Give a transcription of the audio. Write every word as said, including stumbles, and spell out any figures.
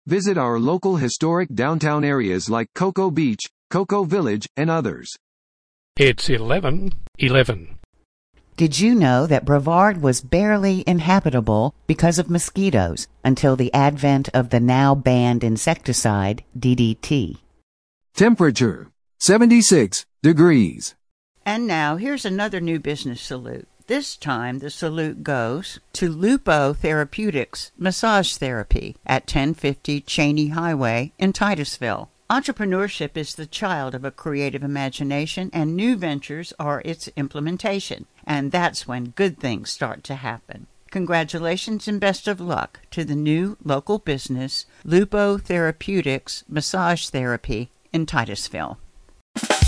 Visit our local historic downtown areas like Cocoa Beach, Cocoa Village, and others. It's eleven eleven. Did you know that Brevard was barely inhabitable because of mosquitoes until the advent of the now banned insecticide D D T? Temperature, seventy-six degrees. And now here's another new business salute. This time the salute goes to Lupo Therapeutics Massage Therapy at ten fifty Cheney Highway in Titusville. Entrepreneurship is the child of a creative imagination, and new ventures are its implementation. And that's when good things start to happen. Congratulations and best of luck to the new local business, Lupo Therapeutics Massage Therapy in Titusville.